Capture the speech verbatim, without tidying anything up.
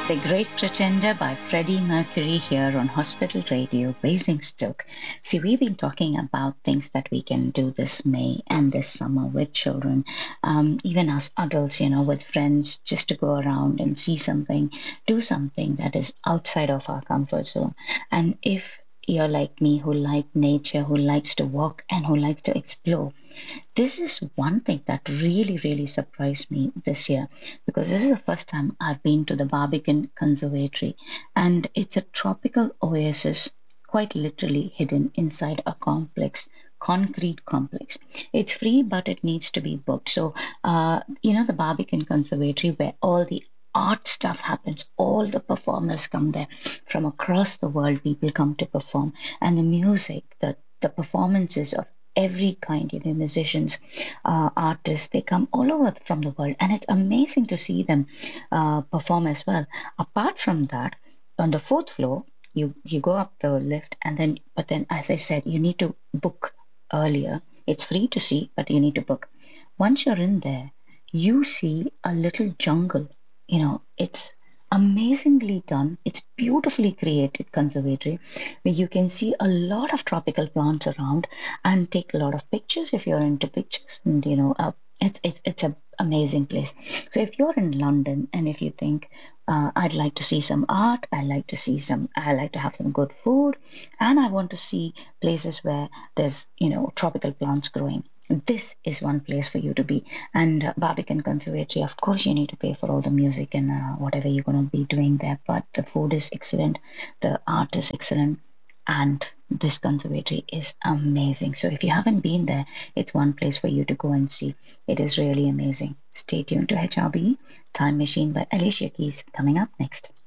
The Great Pretender by Freddie Mercury here on Hospital Radio, Basingstoke. See, we've been talking about things that we can do this May and this summer with children, um, even as adults, you know, with friends, just to go around and see something, do something that is outside of our comfort zone. And if you're like me, who like nature, who likes to walk and who likes to explore, this is one thing that really, really surprised me this year, because this is the first time I've been to the Barbican Conservatory, and it's a tropical oasis, quite literally hidden inside a complex concrete complex. It's free, but it needs to be booked. So, uh, you know, the Barbican Conservatory, where all the art stuff happens, all the performers come there from across the world. People come to perform, and the music, the the performances of every kind, you know, musicians, uh, artists, they come all over from the world, and it's amazing to see them uh, perform as well. Apart from that, on the fourth floor, you you go up the lift, and then, but then, as I said, you need to book earlier. It's free to see, but you need to book. Once you're in there, you see a little jungle. You know, it's amazingly done. It's beautifully created conservatory where you can see a lot of tropical plants around and take a lot of pictures if you're into pictures. And you know, uh, it's it's it's a amazing place. So if you're in London and if you think uh, I'd like to see some art, I like to see some, I like to have some good food, and I want to see places where there's, you know, tropical plants growing, this is one place for you to be. And uh, Barbican Conservatory, of course, you need to pay for all the music and uh, whatever you're going to be doing there. But the food is excellent, the art is excellent, and this conservatory is amazing. So if you haven't been there, it's one place for you to go and see. It is really amazing. Stay tuned to H R B Time Machine by Alicia Keys coming up next.